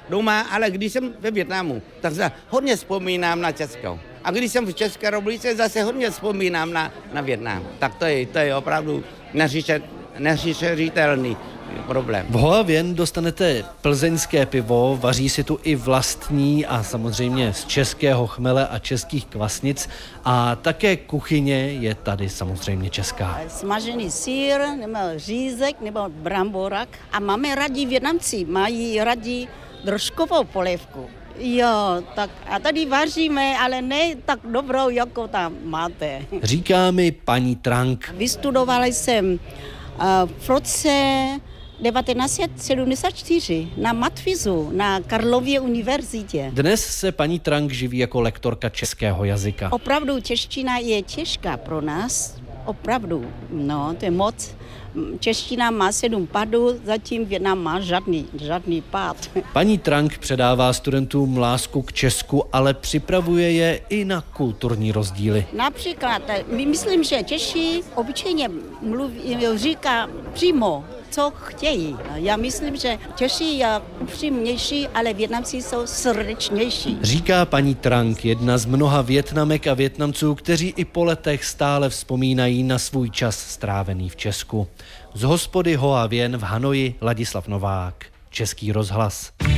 doma, ale když jsem ve Vietnamu, tak se hodně vzpomínám na Česko. A když jsem v České republice, zase hodně vzpomínám na Vietnam. Tak to je opravdu neřešitelný problém. V Hoa Vien dostanete plzeňské pivo, vaří si tu i vlastní a samozřejmě z českého chmele a českých kvasnic a také kuchyně je tady samozřejmě česká. Smažený sýr, nebo řízek, nebo bramborak. A máme rádi Vietnamci, mají rádi drožkovou polévku. Jo, tak a tady vaříme, ale ne tak dobrou, jako tam máte. Říká mi paní Trang. Vystudovala jsem v roce 1974 na matfizu na Karlově univerzitě. Dnes se paní Trang živí jako lektorka českého jazyka. Opravdu čeština je těžká pro nás, opravdu, no, to je moc. Čeština má 7 padů, zatím Vietnam má žádný pád. Paní Trang předává studentům lásku k Česku, ale připravuje je i na kulturní rozdíly. Například, myslím, že Češi obyčejně říká přímo, co chtějí. Já myslím, že Češi je upřímnější, ale Vietnamci jsou srdečnější. Říká paní Trang, jedna z mnoha Vietnamek a Vietnamců, kteří i po letech stále vzpomínají na svůj čas strávený v Česku. Z hospody Hoa Vien v Hanoji Ladislav Novák, Český rozhlas.